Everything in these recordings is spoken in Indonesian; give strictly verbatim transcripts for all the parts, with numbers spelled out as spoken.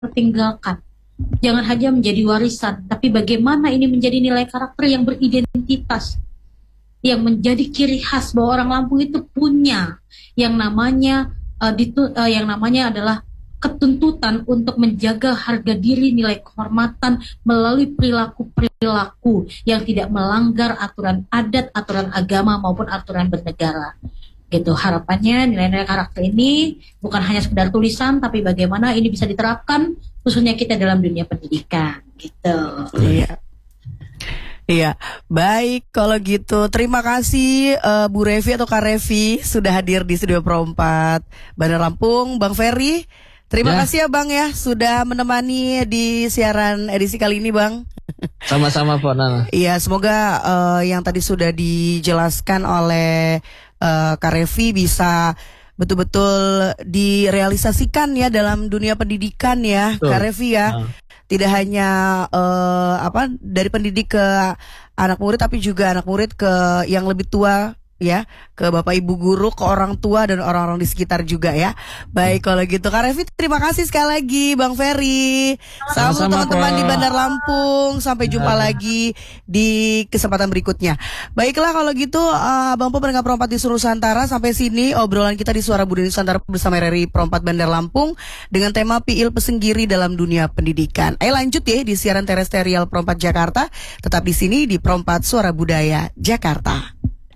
dipertinggalkan. Jangan hanya menjadi warisan, tapi bagaimana ini menjadi nilai karakter yang beridentitas, yang menjadi ciri khas bahwa orang Lampung itu punya yang namanya uh, ditu, uh, yang namanya adalah ketuntutan untuk menjaga harga diri, nilai kehormatan melalui perilaku-perilaku yang tidak melanggar aturan adat, aturan agama maupun aturan bernegara. Gitu. Harapannya nilai-nilai karakter ini bukan hanya sekedar tulisan, tapi bagaimana ini bisa diterapkan khususnya kita dalam dunia pendidikan. Gitu. Iya. Iya, baik kalau gitu. Terima kasih uh, Bu Revi atau Kak Revi sudah hadir di Studio Pro empat Bandar Lampung. Bang Ferry, terima ya. kasih ya Bang ya sudah menemani di siaran edisi kali ini Bang. Sama-sama Pak Nana. Iya, semoga uh, yang tadi sudah dijelaskan oleh uh, Kak Revi bisa betul-betul direalisasikan ya dalam dunia pendidikan ya, Betul. Kak Revi ya. Uh. Tidak hanya uh, apa dari pendidik ke anak murid, tapi juga anak murid ke yang lebih tua ya, ke bapak ibu guru, ke orang tua dan orang-orang di sekitar juga ya. Baik kalau gitu Kak Revi, terima kasih sekali lagi Bang Ferry. Sama teman-teman di Bandar Lampung. Sampai jumpa ya. lagi di kesempatan berikutnya. Baiklah kalau gitu uh, Bang Po pendengar Pro empat di seluruh Nusantara, sampai sini obrolan kita di Suara Budaya Nusantara bersama R R I Pro empat Bandar Lampung dengan tema Piil Pesenggiri dalam Dunia Pendidikan. Ayo lanjut ya di siaran terestrial Pro empat Jakarta. Tetap di sini di Pro empat Suara Budaya Jakarta.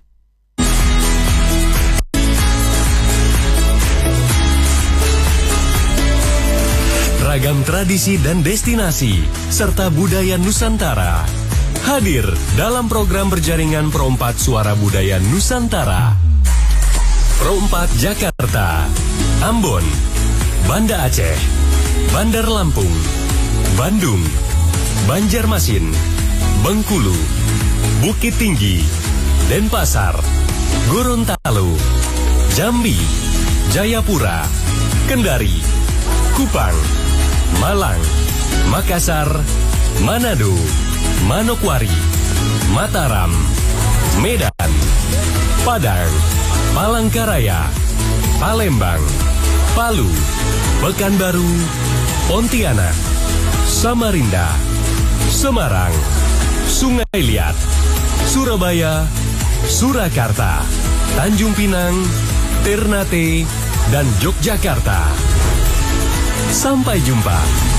Ragam tradisi dan destinasi, serta budaya Nusantara. Hadir dalam program berjaringan Pro empat Suara Budaya Nusantara. Pro empat Jakarta, Ambon, Banda Aceh, Bandar Lampung, Bandung, Banjarmasin, Bengkulu, Bukit Tinggi, Denpasar, Gorontalo, Jambi, Jayapura, Kendari, Kupang, Malang, Makassar, Manado, Manokwari, Mataram, Medan, Padang, Palangkaraya, Palembang, Palu, Pekanbaru, Pontianak, Samarinda, Semarang, Sungai Liat, Surabaya, Surakarta, Tanjung Pinang, Ternate, dan Yogyakarta. Sampai jumpa.